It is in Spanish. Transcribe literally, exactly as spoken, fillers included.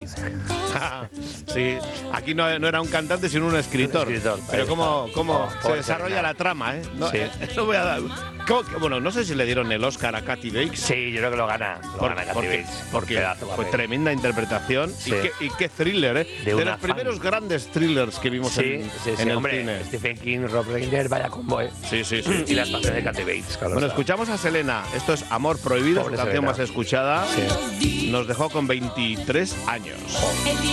Sí, aquí no, no era un cantante, sino un escritor. Un escritor, Pero cómo, cómo Oh, se pobre desarrolla Selena. la trama, ¿eh? No, Sí. eh, no voy a dar... ¿Cómo que- bueno, no sé si le dieron el Oscar a Kathy Bates. Sí, yo creo que lo gana. Lo Por- gana Kathy porque Bates. porque Pedazo fue papel. tremenda interpretación Sí. y, qué, y qué thriller, ¿eh? De De, una los primeros fan. grandes thrillers que vimos Sí, en, sí, sí, en el hombre, cine. Stephen King, Rob Reiner, vaya combo, ¿eh? Sí, sí, sí. Y las canciones de Kathy Bates, claro. Bueno, está. escuchamos a Selena. Esto es Amor Prohibido, Pobre su canción Selena. más escuchada. Sí. Nos dejó con veintitrés años.